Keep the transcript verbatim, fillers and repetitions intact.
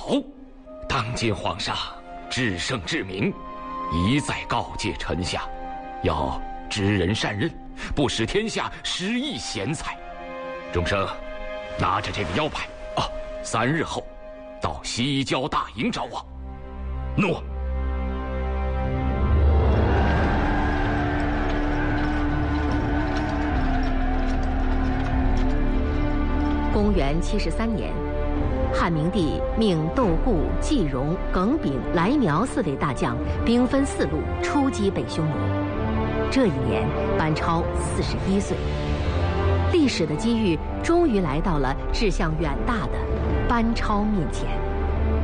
当今皇上至圣至明，一再告诫臣下，要知人善任，不使天下失意贤才。众生，拿着这个腰牌啊，三日后到西郊大营找我。诺。 公元七十三年，汉明帝命窦固、季荣、耿炳、来苗四位大将兵分四路出击北匈奴。这一年，班超四十一岁。历史的机遇终于来到了志向远大的班超面前。